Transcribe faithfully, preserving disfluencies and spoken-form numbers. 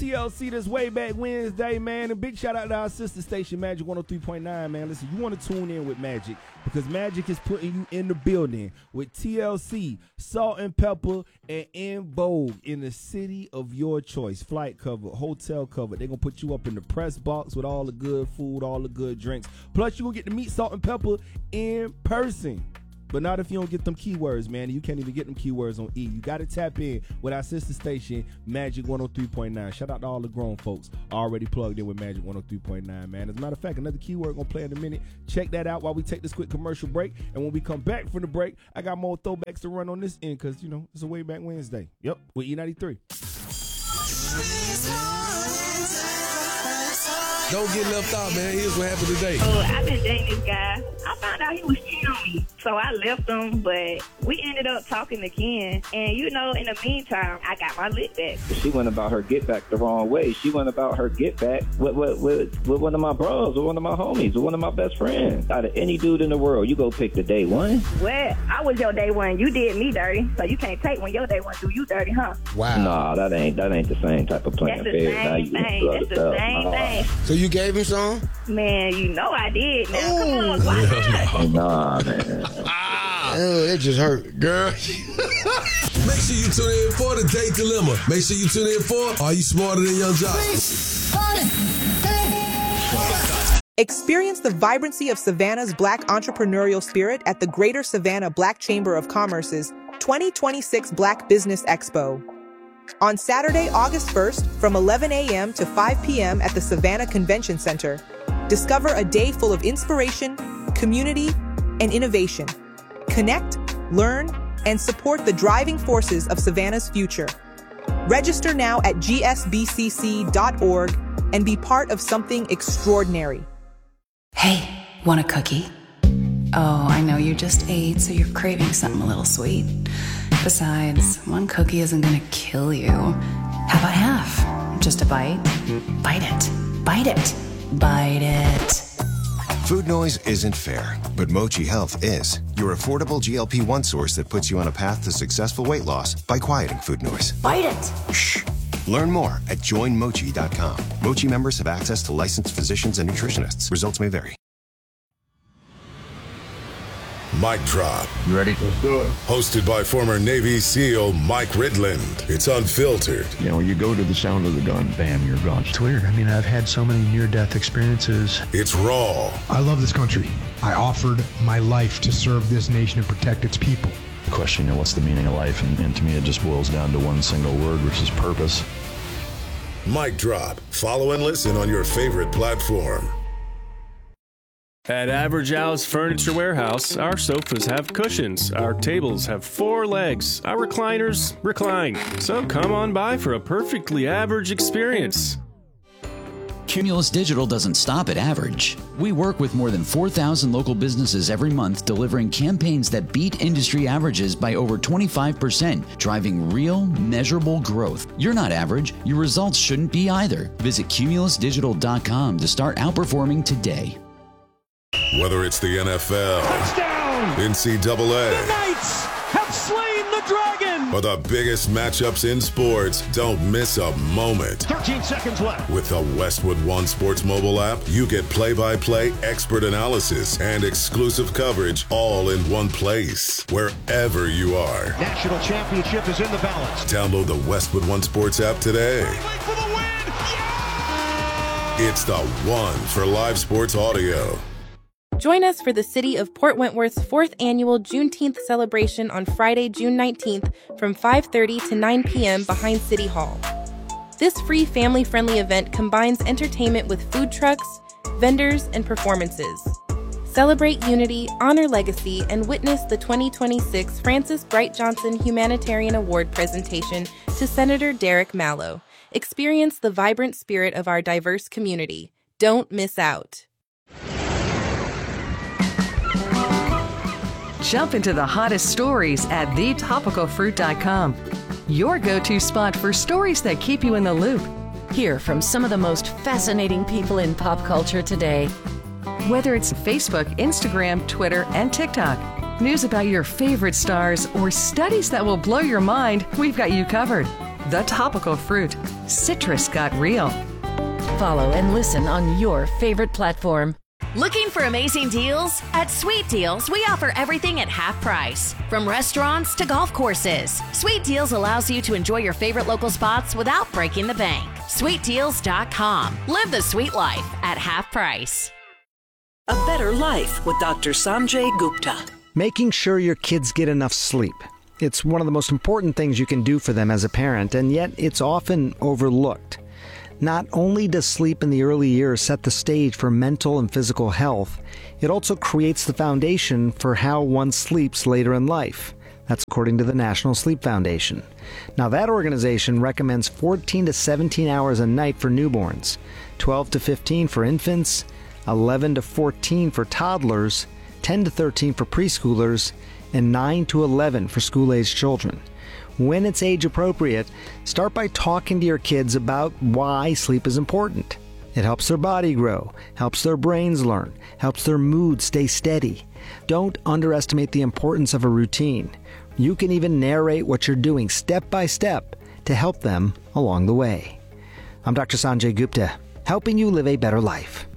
T L C this way back Wednesday, man. A big shout out to our sister station, Magic one oh three point nine, man. Listen, you want to tune in with Magic because Magic is putting you in the building with T L C, Salt and Pepper, and En Vogue in the city of your choice. Flight covered, hotel covered. They're going to put you up in the press box with all the good food, all the good drinks. Plus, you're going to get to meet Salt and Pepper in person. But not if you don't get them keywords, man. You can't even get them keywords on E. You got to tap in with our sister station, Magic one oh three point nine. Shout out to all the grown folks already plugged in with Magic one oh three point nine, man. As a matter of fact, another keyword going to play in a minute. Check that out while we take this quick commercial break. And when we come back from the break, I got more throwbacks to run on this end because, you know, it's a way back Wednesday. Yep, with E ninety-three. Don't get left out, man. Here's what happened today. So I've been dating this guy. I found out he was cheating on me. So I left him, but we ended up talking again. And, you know, in the meantime, I got my lick back. She went about her get back the wrong way. She went about her get back with, with, with, with one of my bros, with one of my homies, with one of my best friends. Out of any dude in the world, you go pick the day one. Well, I was your day one. You did me dirty. So you can't take when your day one do you dirty, huh? Wow. Nah, that ain't that ain't the same type of playing That's the fair. same thing. That's the stuff. same nah. thing. So you gave him some? Man, you know I did. Now, come Ooh. on. Why not? Nah, man. Oh, that just hurt, girl. Make sure you tune in for the Date Dilemma. Make sure you tune in for Are You Smarter Than Young Jock? Experience the vibrancy of Savannah's Black entrepreneurial spirit at the Greater Savannah Black Chamber of Commerce's twenty twenty-six Black Business Expo. On Saturday, August first, from eleven a.m. to five p.m. at the Savannah Convention Center, discover a day full of inspiration, community, and innovation. Connect, learn, and support the driving forces of Savannah's future. Register now at G S B C C dot org and be part of something extraordinary. Hey, want a cookie? Oh, I know you just ate, so you're craving something a little sweet. Besides, one cookie isn't gonna kill you. How about half? Just a bite? Bite it. Bite it. Bite it. Food noise isn't fair, but Mochi Health is. Your affordable G L P one source that puts you on a path to successful weight loss by quieting food noise. Bite it. Shh. Learn more at join mochi dot com. Mochi members have access to licensed physicians and nutritionists. Results may vary. Mic Drop. You ready? Let's do it. Hosted by former Navy SEAL Mike Ridland. It's unfiltered. You know, you go to the sound of the gun, bam, you're gone. It's weird. I mean, I've had so many near-death experiences. It's raw. I love this country. I offered my life to serve this nation and protect its people. The question, you know, what's the meaning of life? And, and to me, it just boils down to one single word, which is purpose. Mic Drop. Follow and listen on your favorite platform. At Average Al's Furniture Warehouse, our sofas have cushions, our tables have four legs, our recliners recline. So come on by for a perfectly average experience. Cumulus Digital doesn't stop at average. We work with more than four thousand local businesses every month, delivering campaigns that beat industry averages by over twenty-five percent, driving real, measurable growth. You're not average. Your results shouldn't be either. Visit cumulus digital dot com to start outperforming today. Whether it's the N F L, touchdown, N C double A, the Knights have slain the dragon, or the biggest matchups in sports, don't miss a moment. thirteen seconds left. With the Westwood One Sports mobile app, you get play-by-play, expert analysis, and exclusive coverage all in one place, wherever you are. National championship is in the balance. Download the Westwood One Sports app today. For the win. Yeah! It's the one for live sports audio. Join us for the City of Port Wentworth's fourth annual Juneteenth celebration on Friday, June nineteenth from five thirty to nine p.m. behind City Hall. This free family-friendly event combines entertainment with food trucks, vendors, and performances. Celebrate unity, honor legacy, and witness the twenty twenty-six Francis Bright Johnson Humanitarian Award presentation to Senator Derek Mallow. Experience the vibrant spirit of our diverse community. Don't miss out. Jump into the hottest stories at the topical fruit dot com. Your go-to spot for stories that keep you in the loop. Hear from some of the most fascinating people in pop culture today. Whether it's Facebook, Instagram, Twitter, and TikTok, news about your favorite stars, or studies that will blow your mind, we've got you covered. The Topical Fruit. Citrus got real. Follow and listen on your favorite platform. Looking for amazing deals? At Sweet Deals, we offer everything at half price. From restaurants to golf courses, Sweet Deals allows you to enjoy your favorite local spots without breaking the bank. sweet deals dot com. Live the sweet life at half price. A better life with Doctor Sanjay Gupta. Making sure your kids get enough sleep. It's one of the most important things you can do for them as a parent, and yet it's often overlooked. Not only does sleep in the early years set the stage for mental and physical health, it also creates the foundation for how one sleeps later in life. That's according to the National Sleep Foundation. Now, that organization recommends fourteen to seventeen hours a night for newborns, twelve to fifteen for infants, eleven to fourteen for toddlers, ten to thirteen for preschoolers, and nine to eleven for school-aged children. When it's age appropriate, start by talking to your kids about why sleep is important. It helps their body grow, helps their brains learn, helps their mood stay steady. Don't underestimate the importance of a routine. You can even narrate what you're doing step by step to help them along the way. I'm Doctor Sanjay Gupta, helping you live a better life.